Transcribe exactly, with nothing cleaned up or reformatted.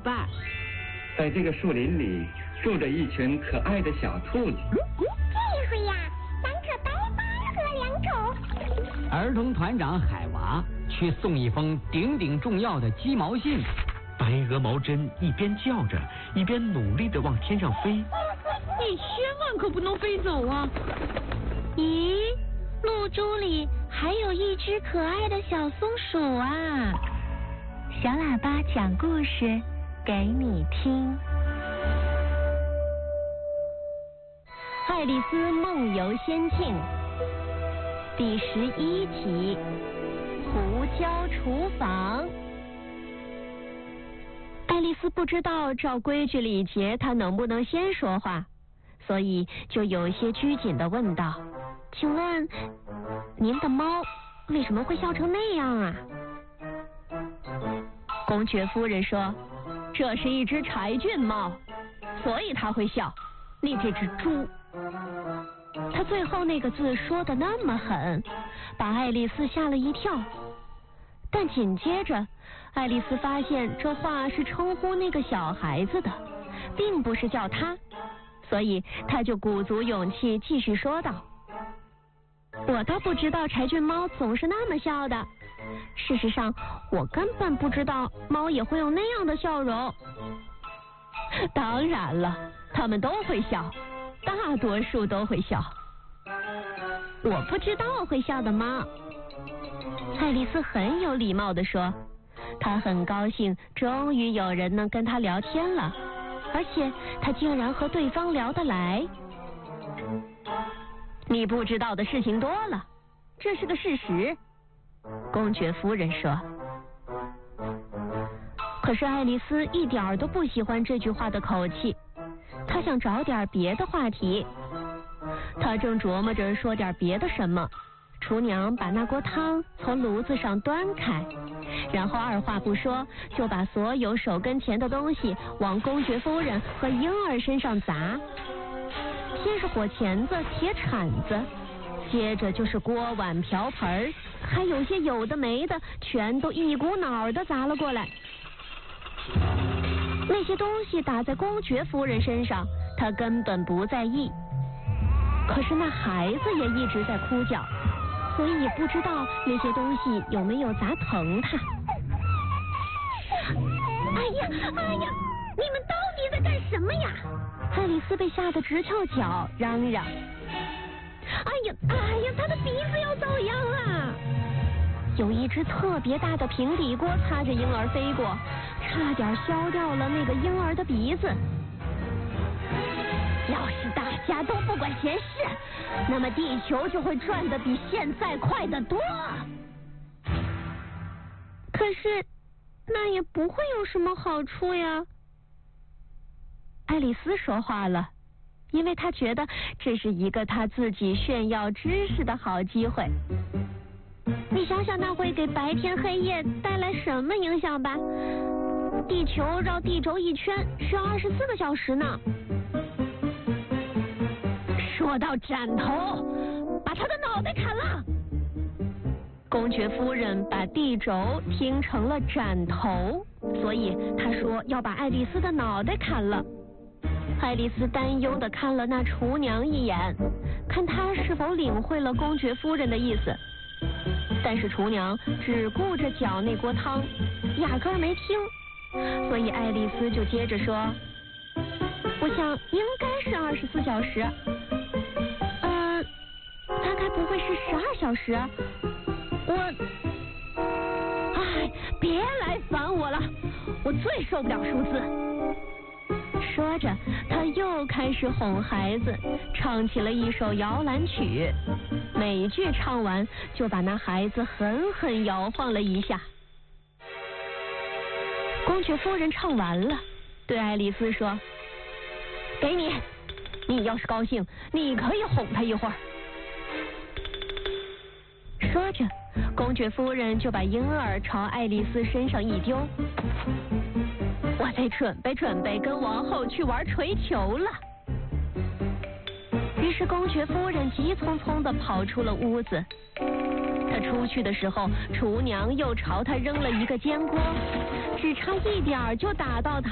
伴儿。 在这个树林里住着一群可爱的小兔子。 这回呀，三颗白板和两种。 儿童团长海娃去送一封顶顶重要的鸡毛信。 白鹅毛针一边叫着，一边努力地往天上飞。 你千万可不能飞走啊！ 咦，露珠里还有一只可爱的小松鼠啊！小喇叭讲故事给你听。爱丽丝梦游仙境第十一集，胡椒厨房。爱丽丝不知道照规矩礼节她能不能先说话，所以就有些拘谨地问道：请问您的猫为什么会笑成那样啊？公爵夫人说：这是一只柴郡猫，所以它会笑。你这只猪。他最后那个字说得那么狠，把爱丽丝吓了一跳。但紧接着爱丽丝发现这话是称呼那个小孩子的，并不是叫他，所以她就鼓足勇气继续说道：我倒不知道柴郡猫总是那么笑的，事实上我根本不知道猫也会有那样的笑容。当然了，它们都会笑，大多数都会笑。我不知道会笑的猫。爱丽丝很有礼貌地说，她很高兴终于有人能跟她聊天了，而且她竟然和对方聊得来。你不知道的事情多了，这是个事实，公爵夫人说。可是爱丽丝一点儿都不喜欢这句话的口气，她想找点别的话题。她正琢磨着说点别的什么，厨娘把那锅汤从炉子上端开，然后二话不说就把所有手跟前的东西往公爵夫人和婴儿身上砸。先是火钳子、铁铲子，接着就是锅碗瓢盆，还有些有的没的，全都一股脑的砸了过来。那些东西打在公爵夫人身上，她根本不在意。可是那孩子也一直在哭叫，所以也不知道那些东西有没有砸疼他。哎呀哎呀，你们到底在干什么呀？爱丽丝被吓得直翘脚，嚷嚷：哎呀哎呀，她的鼻子要遭殃了！有一只特别大的平底锅擦着婴儿飞过，差点削掉了那个婴儿的鼻子。要是大家都不管闲事，那么地球就会转得比现在快得多。可是那也不会有什么好处呀。爱丽丝说话了，因为她觉得这是一个她自己炫耀知识的好机会。你想想，那会给白天黑夜带来什么影响吧？地球绕地轴一圈需要二十四个小时呢。说到斩头，把他的脑袋砍了。公爵夫人把地轴听成了斩头，所以她说要把爱丽丝的脑袋砍了。爱丽丝担忧地看了那厨娘一眼，看她是否领会了公爵夫人的意思。但是厨娘只顾着搅那锅汤，压根儿没听，所以爱丽丝就接着说：我想应该是二十四小时，呃，大概不会是十二小时。我，哎，别来烦我了，我最受不了数字。说着，她又开始哄孩子，唱起了一首摇篮曲。每句唱完，就把那孩子狠狠摇晃了一下。公爵夫人唱完了，对爱丽丝说：给你，你要是高兴，你可以哄她一会儿。说着，公爵夫人就把婴儿朝爱丽丝身上一丢。我得准备准备跟王后去玩锤球了。于是公爵夫人急匆匆地跑出了屋子。她出去的时候，厨娘又朝她扔了一个煎锅，只差一点就打到她。